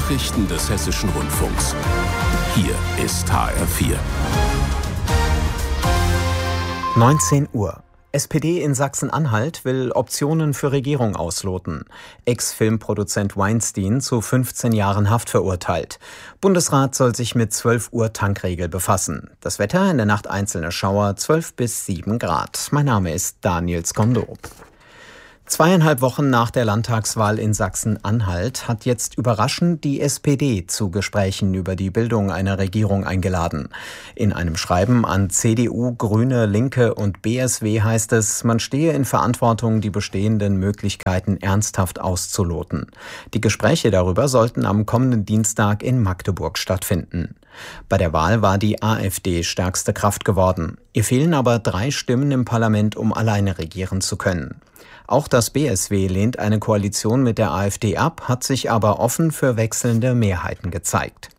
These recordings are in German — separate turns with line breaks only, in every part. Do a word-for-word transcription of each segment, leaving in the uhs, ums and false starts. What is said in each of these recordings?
Nachrichten des Hessischen Rundfunks. Hier ist H R vier.
neunzehn Uhr. S P D in Sachsen-Anhalt will Optionen für Regierung ausloten. Ex-Filmproduzent Weinstein zu fünfzehn Jahren Haft verurteilt. Bundesrat soll sich mit zwölf Uhr Tankregel befassen. Das Wetter in der Nacht einzelne Schauer, zwölf bis sieben Grad. Mein Name ist Daniel Skondo. Zweieinhalb Wochen nach der Landtagswahl in Sachsen-Anhalt hat jetzt überraschend die S P D zu Gesprächen über die Bildung einer Regierung eingeladen. In einem Schreiben an C D U, Grüne, Linke und B S W heißt es, man stehe in Verantwortung, die bestehenden Möglichkeiten ernsthaft auszuloten. Die Gespräche darüber sollten am kommenden Dienstag in Magdeburg stattfinden. Bei der Wahl war die AfD stärkste Kraft geworden. Ihr fehlen aber drei Stimmen im Parlament, um alleine regieren zu können. Auch das B S W lehnt eine Koalition mit der AfD ab, hat sich aber offen für wechselnde Mehrheiten gezeigt.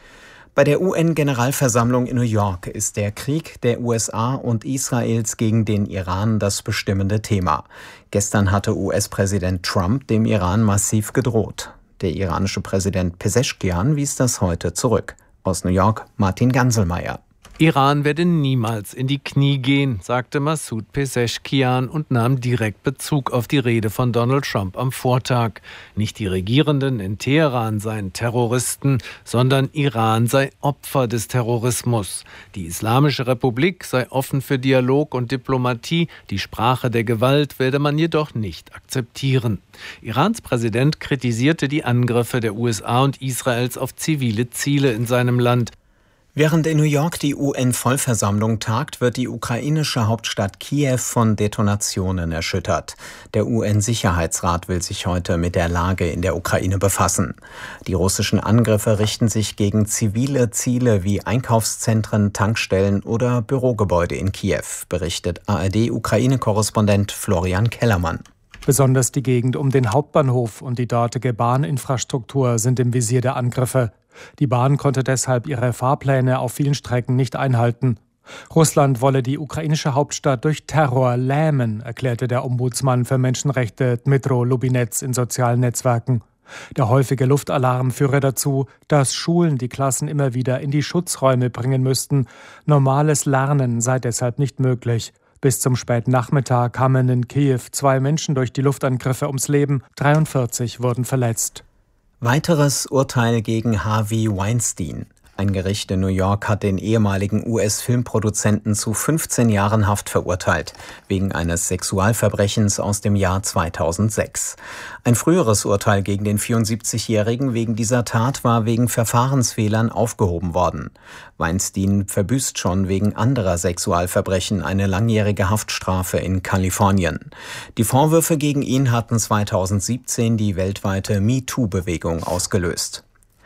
Bei der U N-Generalversammlung in New York ist der Krieg der U S A und Israels gegen den Iran das bestimmende Thema. Gestern hatte U S-Präsident Trump dem Iran massiv gedroht. Der iranische Präsident Peseschkian wies das heute zurück. Aus New York, Martin Ganselmeier.
Iran werde niemals in die Knie gehen, sagte Masoud Peseschkian und nahm direkt Bezug auf die Rede von Donald Trump am Vortag. Nicht die Regierenden in Teheran seien Terroristen, sondern Iran sei Opfer des Terrorismus. Die Islamische Republik sei offen für Dialog und Diplomatie, die Sprache der Gewalt werde man jedoch nicht akzeptieren. Irans Präsident kritisierte die Angriffe der U S A und Israels auf zivile Ziele in seinem Land.
Während in New York die U N-Vollversammlung tagt, wird die ukrainische Hauptstadt Kiew von Detonationen erschüttert. Der U N-Sicherheitsrat will sich heute mit der Lage in der Ukraine befassen. Die russischen Angriffe richten sich gegen zivile Ziele wie Einkaufszentren, Tankstellen oder Bürogebäude in Kiew, berichtet A R D-Ukraine-Korrespondent Florian Kellermann.
Besonders die Gegend um den Hauptbahnhof und die dortige Bahninfrastruktur sind im Visier der Angriffe. Die Bahn konnte deshalb ihre Fahrpläne auf vielen Strecken nicht einhalten. Russland wolle die ukrainische Hauptstadt durch Terror lähmen, erklärte der Ombudsmann für Menschenrechte Dmytro Lubinets in sozialen Netzwerken. Der häufige Luftalarm führe dazu, dass Schulen die Klassen immer wieder in die Schutzräume bringen müssten. Normales Lernen sei deshalb nicht möglich. Bis zum späten Nachmittag kamen in Kiew zwei Menschen durch die Luftangriffe ums Leben, dreiundvierzig wurden verletzt.
Weiteres Urteil gegen Harvey Weinstein. Ein Gericht in New York hat den ehemaligen U S-Filmproduzenten zu fünfzehn Jahren Haft verurteilt, wegen eines Sexualverbrechens aus dem Jahr zweitausendsechs. Ein früheres Urteil gegen den vierundsiebzigjährigen wegen dieser Tat war wegen Verfahrensfehlern aufgehoben worden. Weinstein verbüßt schon wegen anderer Sexualverbrechen eine langjährige Haftstrafe in Kalifornien. Die Vorwürfe gegen ihn hatten zweitausendsiebzehn die weltweite MeToo-Bewegung ausgelöst.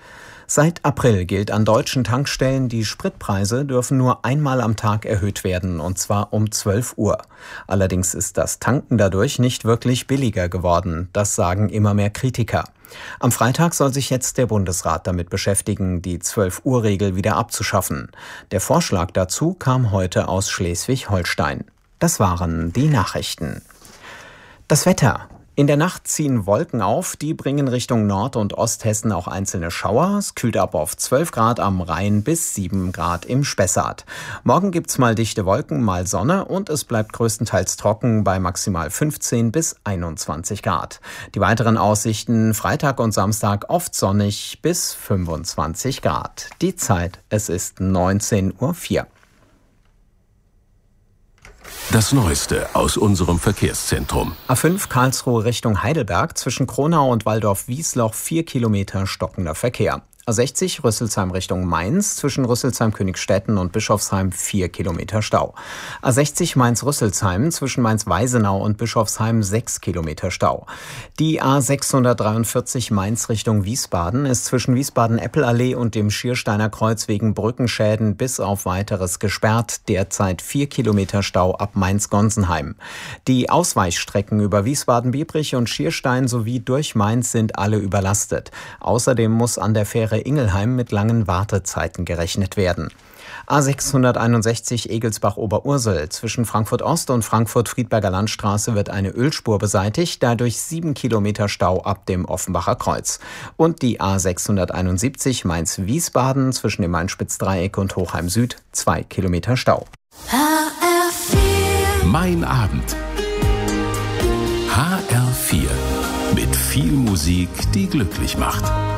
Seit April gilt an deutschen Tankstellen, die Spritpreise dürfen nur einmal am Tag erhöht werden, und zwar um zwölf Uhr. Allerdings ist das Tanken dadurch nicht wirklich billiger geworden, das sagen immer mehr Kritiker. Am Freitag soll sich jetzt der Bundesrat damit beschäftigen, die zwölf Uhr Regel wieder abzuschaffen. Der Vorschlag dazu kam heute aus Schleswig-Holstein. Das waren die Nachrichten. Das Wetter. In der Nacht ziehen Wolken auf, die bringen Richtung Nord- und Osthessen auch einzelne Schauer. Es kühlt ab auf zwölf Grad am Rhein bis sieben Grad im Spessart. Morgen gibt's mal dichte Wolken, mal Sonne und es bleibt größtenteils trocken bei maximal fünfzehn bis einundzwanzig Grad. Die weiteren Aussichten Freitag und Samstag oft sonnig bis fünfundzwanzig Grad. Die Zeit, es ist neunzehn Uhr vier.
Das Neueste aus unserem Verkehrszentrum.
A fünf Karlsruhe Richtung Heidelberg, zwischen Kronau und Waldorf-Wiesloch vier Kilometer stockender Verkehr. A sechzig Rüsselsheim Richtung Mainz, zwischen Rüsselsheim-Königsstetten und Bischofsheim vier Kilometer Stau. A sechzig Mainz-Rüsselsheim, zwischen Mainz-Weisenau und Bischofsheim sechs Kilometer Stau. Die A sechshundertdreiundvierzig Mainz Richtung Wiesbaden ist zwischen Wiesbaden-Eppelallee und dem Schiersteiner Kreuz wegen Brückenschäden bis auf weiteres gesperrt. Derzeit vier Kilometer Stau ab Mainz-Gonsenheim. Die Ausweichstrecken über Wiesbaden-Biebrich und Schierstein sowie durch Mainz sind alle überlastet. Außerdem muss an der Fähre Ingelheim mit langen Wartezeiten gerechnet werden. A sechshunderteinundsechzig Egelsbach-Oberursel. Zwischen Frankfurt Ost und Frankfurt-Friedberger Landstraße wird eine Ölspur beseitigt, dadurch sieben Kilometer Stau ab dem Offenbacher Kreuz. Und die A sechshunderteinundsiebzig Mainz-Wiesbaden zwischen dem Main-Spitz-Dreieck und Hochheim Süd, zwei Kilometer Stau.
H R vier. Mein Abend. H R vier. Mit viel Musik, die glücklich macht.